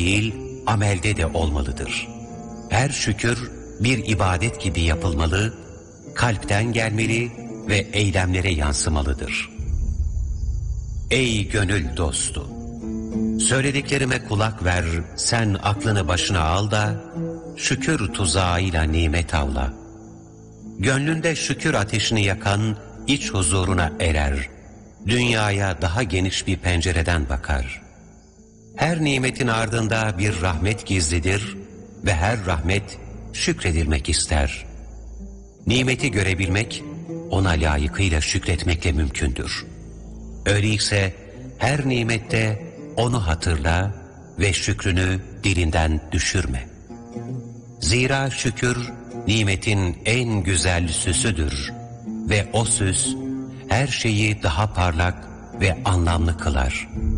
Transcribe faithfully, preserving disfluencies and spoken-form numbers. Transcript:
değil, amelde de olmalıdır. Her şükür bir ibadet gibi yapılmalı, kalpten gelmeli ve eylemlere yansımalıdır. Ey gönül dostu! Söylediklerime kulak ver, sen aklını başına al da, şükür tuzağıyla nimet avla. Gönlünde şükür ateşini yakan, iç huzuruna erer, dünyaya daha geniş bir pencereden bakar. Her nimetin ardında bir rahmet gizlidir ve her rahmet şükredilmek ister. Nimeti görebilmek, ona layıkıyla şükretmekle mümkündür. Öyleyse her nimette onu hatırla ve şükrünü dilinden düşürme. Zira şükür, nimetin en güzel süsüdür ve o süs, her şeyi daha parlak ve anlamlı kılar.